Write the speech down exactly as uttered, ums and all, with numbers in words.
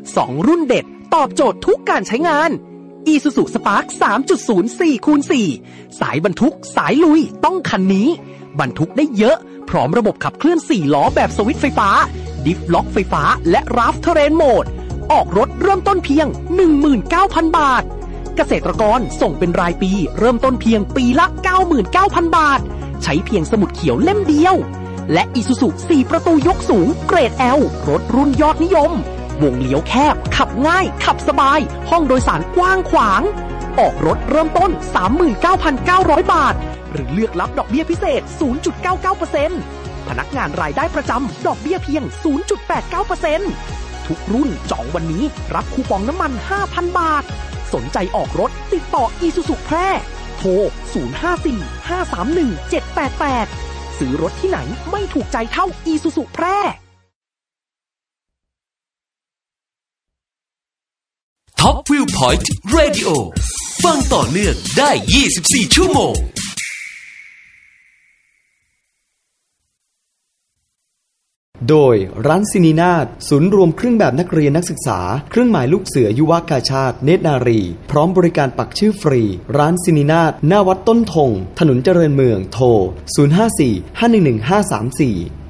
สองรุ่นเด็ดตอบโจทย์ทุกการใช้งาน Isuzu Spark สามจุดศูนย์ สี่ คูณ สี่ สายบรรทุกสายลุยต้องคันนี้บรรทุกได้เยอะพร้อมระบบขับเคลื่อนสี่ล้อแบบสวิตช์ไฟฟ้าดิฟล็อกไฟฟ้าและราฟเทเรนโหมดออกรถเริ่มต้นเพียง หนึ่งหมื่นเก้าพัน บาทเกษตรกรส่งเป็นรายปีเริ่มต้นเพียงปีละ เก้าหมื่นเก้าพัน บาทใช้เพียงสมุดเขียวเล่มเดียวและ Isuzu สี่ประตูยกสูงเกรด L รถรุ่นยอดนิยมวงเลี้ยวแคบขับง่ายขับสบายห้องโดยสารกว้างขวางออกรถเริ่มต้น สามหมื่นเก้าพันเก้าร้อย บาทหรือเลือกรับดอกเบี้ยพิเศษ ศูนย์จุดเก้าเก้าเปอร์เซ็นต์ พนักงานรายได้ประจำดอกเบี้ยเพียง ศูนย์จุดแปดเก้าเปอร์เซ็นต์ ทุกรุ่นจองวันนี้รับคูปองน้ำมัน ห้าพัน บาทสนใจออกรถติดต่อ Isuzu แพร่โทร ศูนย์ ห้า สี่ ห้า สาม หนึ่ง เจ็ด แปด แปด ซื้อรถที่ไหนไม่ถูกใจเท่า Isuzu แพร่ Top Viewpoint Radio ฟังต่อเนื่องได้ยี่สิบสี่ชั่วโมงโดยร้านซินีนาฏศูนย์รวมเครื่องแบบนักเรียนนักศึกษาเครื่องหมายลูกเสือยุวกาชาติเนตรนารีพร้อมบริการปักชื่อฟรีร้านซินีนาฏหน้าวัดต้นธงถนนเจริญเมืองโทรศูนย์ ห้า สี่ ห้า หนึ่ง หนึ่ง ห้า สาม สี่